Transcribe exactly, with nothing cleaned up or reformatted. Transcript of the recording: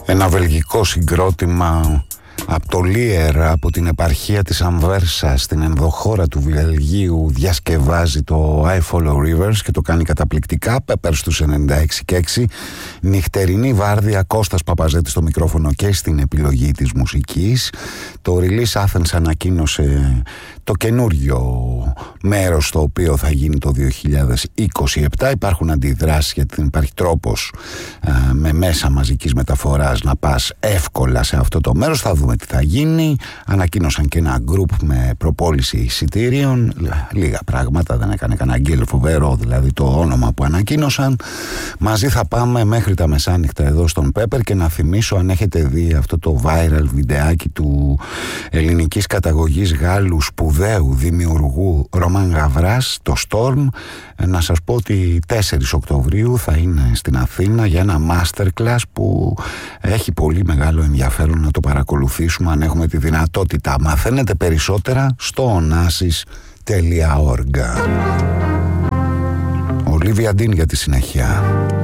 Ένα βελγικό συγκρότημα από το Λίερ, από την επαρχία της Αμβέρσα στην ενδοχώρα του Βελγίου, διασκευάζει το I Follow Rivers και το κάνει καταπληκτικά. Πέπερ στους ενενήντα έξι και έξι. Νυχτερινή βάρδια, Κώστας Παπαζέτης στο μικρόφωνο και στην επιλογή της μουσικής. Το Release Athens ανακοίνωσε το καινούριο μέρος το οποίο θα γίνει το δύο χιλιάδες είκοσι επτά. Υπάρχουν αντιδράσεις γιατί δεν υπάρχει τρόπος α, με μέσα μαζικής μεταφοράς να πας εύκολα σε αυτό το μέρος. Θα δούμε τι θα γίνει. Ανακοίνωσαν και ένα γκρουπ με προπόληση εισιτήριων. Λίγα πράγματα, δεν έκανε κανένα γκέλ φοβερό, δηλαδή το όνομα που ανακοίνωσαν. Μαζί θα πάμε μέχρι τα μεσάνυχτα εδώ στον Πέπερ. Και να θυμίσω, αν έχετε δει αυτό το viral βιντεάκι του ελληνικής καταγωγής Γάλλου σπουδαίου δημιουργού Ρωμάν Γαβράς, το Storm, να σας πω ότι τέσσερις Οκτωβρίου θα είναι στην Αθήνα για ένα masterclass που έχει πολύ μεγάλο ενδιαφέρον να το παρακολουθήσουμε αν έχουμε τη δυνατότητα. Μαθαίνετε περισσότερα στο onassis τελεία org. Ολίβια Ντίν για τη συνέχεια.